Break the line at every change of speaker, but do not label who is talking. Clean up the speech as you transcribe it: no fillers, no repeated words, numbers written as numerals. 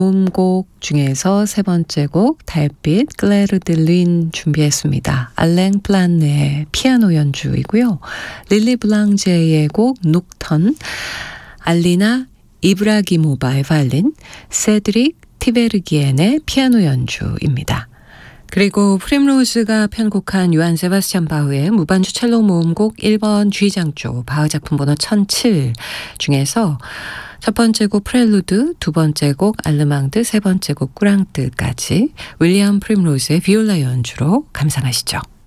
모음곡 중에서 세 번째 곡 달빛 클레르 드 린 준비했습니다. 알랭 플란네의 피아노 연주이고요. 릴리 블랑제의 곡 녹턴, 알리나 이브라기모바의 바이올린, 세드릭 티베르기엔의 피아노 연주입니다. 그리고 프림로즈가 편곡한 요한 세바스찬 바흐의 무반주 첼로 모음곡 1번 G장조 바흐 작품 번호 1007 중에서 첫 번째 곡 프렐루드, 두 번째 곡 알르망드, 세 번째 곡 꾸랑뜨까지 윌리엄 프림로즈의 비올라 연주로 감상하시죠.